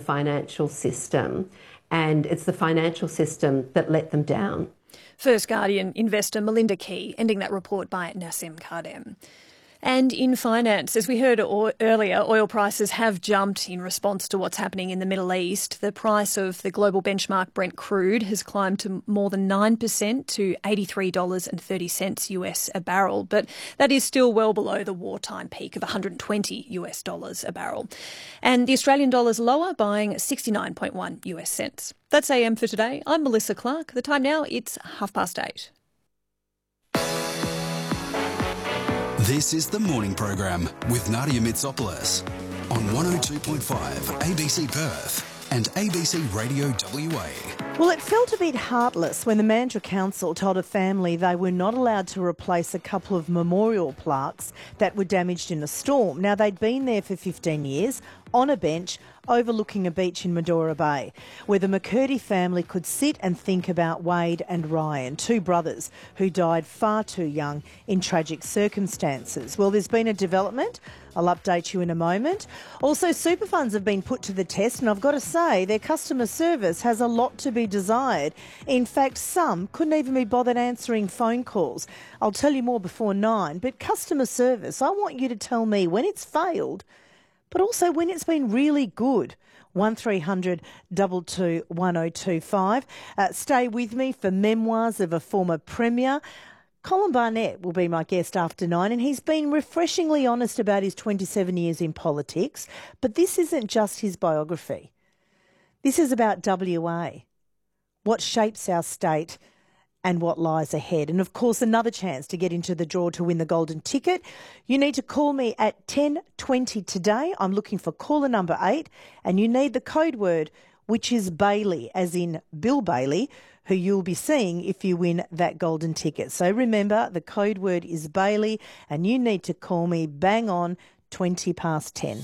financial system, and it's the financial system that let them down. First Guardian investor Melinda Key, ending that report by Nassim Kardem. And in finance, as we heard earlier, oil prices have jumped in response to what's happening in the Middle East. The price of the global benchmark Brent crude has climbed to more than 9% to $83.30 US a barrel. But that is still well below the wartime peak of $120 US a barrel. And the Australian dollar's lower, buying 69.1 US cents. That's AM for today. I'm Melissa Clark. The time now, it's 8:30. This is the Morning Program with Nadia Mitsopoulos on 102.5 ABC Perth and ABC Radio WA. Well, it felt a bit heartless when the Mandurah Council told a family they were not allowed to replace a couple of memorial plaques that were damaged in a storm. Now, they'd been there for 15 years on a bench overlooking a beach in Medora Bay, where the McCurdy family could sit and think about Wade and Ryan, two brothers who died far too young in tragic circumstances. Well, there's been a development. I'll update you in a moment. Also, super funds have been put to the test, and I've got to say, their customer service has a lot to be desired. In fact, some couldn't even be bothered answering phone calls. I'll tell you more before 9, but customer service, I want you to tell me when it's failed, but also when it's been really good. 1300 22 1025. Stay with me for memoirs of a former Premier. Colin Barnett will be my guest after 9, and he's been refreshingly honest about his 27 years in politics. But this isn't just his biography. This is about WA, what shapes our state and what lies ahead. And, of course, another chance to get into the draw to win the golden ticket. You need to call me at 10:20 today. I'm looking for caller number 8, and you need the code word, which is Bailey, as in Bill Bailey, who you'll be seeing if you win that golden ticket. So remember, the code word is Bailey, and you need to call me bang on 20 past 10.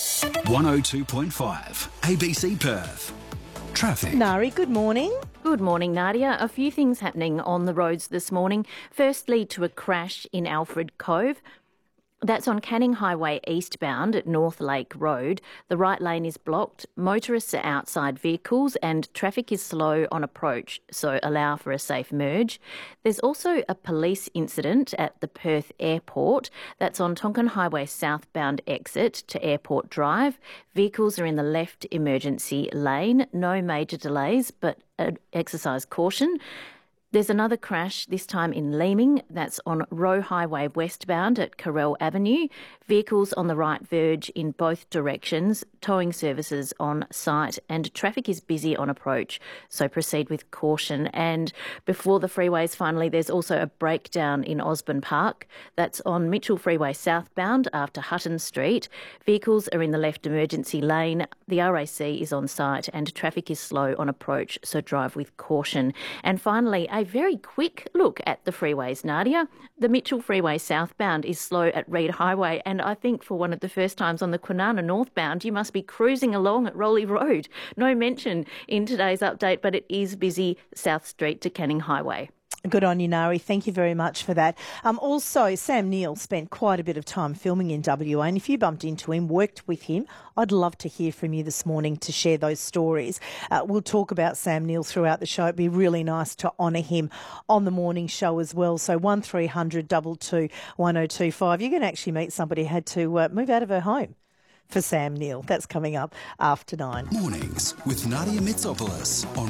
102.5 ABC Perth. Traffic. Nari, good morning. Good morning, Nadia. A few things happening on the roads this morning. Firstly, to a crash in Alfred Cove. That's on Canning Highway eastbound at North Lake Road. The right lane is blocked. Motorists are outside vehicles and traffic is slow on approach, so allow for a safe merge. There's also a police incident at the Perth Airport. That's on Tonkin Highway southbound exit to Airport Drive. Vehicles are in the left emergency lane. No major delays, but exercise caution. There's another crash, this time in Leeming. That's on Roe Highway westbound at Carrell Avenue. Vehicles on the right verge in both directions. Towing services on site and traffic is busy on approach, so proceed with caution. And before the freeways, finally, there's also a breakdown in Osborne Park. That's on Mitchell Freeway southbound after Hutton Street. Vehicles are in the left emergency lane. The RAC is on site and traffic is slow on approach, so drive with caution. And finally, a very quick look at the freeways, Nadia. The Mitchell Freeway southbound is slow at Reid Highway, and I think for one of the first times on the Kwinana northbound, you must be cruising along at Rowley Road. No mention in today's update, but it is busy South Street to Canning Highway. Good on you, Nari. Thank you very much for that. Also, Sam Neill spent quite a bit of time filming in WA, and if you bumped into him, worked with him, I'd love to hear from you this morning to share those stories. We'll talk about Sam Neill throughout the show. It'd be really nice to honour him on the morning show as well. So 1300 22 1025. You're going to actually meet somebody who had to move out of her home for Sam Neill. That's coming up after 9. Mornings with Nadia Mitsopoulos on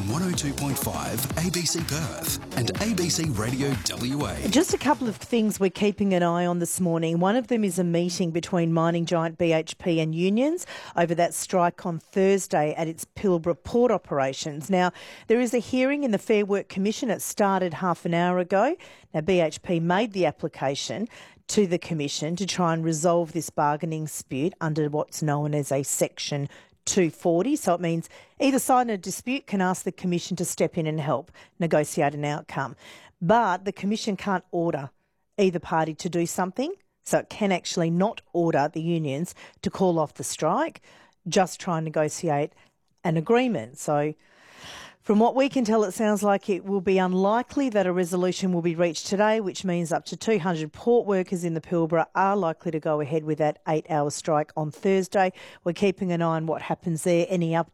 102.5 ABC Perth and ABC Radio WA. Just a couple of things we're keeping an eye on this morning. One of them is a meeting between mining giant BHP and unions over that strike on Thursday at its Pilbara port operations. Now, there is a hearing in the Fair Work Commission. It started half an hour ago. Now, BHP made the application to the Commission to try and resolve this bargaining dispute under what's known as a Section 240. So it means either side in a dispute can ask the Commission to step in and help negotiate an outcome. But the Commission can't order either party to do something, so it can actually not order the unions to call off the strike, just try and negotiate an agreement. So from what we can tell, it sounds like it will be unlikely that a resolution will be reached today, which means up to 200 port workers in the Pilbara are likely to go ahead with that 8-hour strike on Thursday. We're keeping an eye on what happens there. Any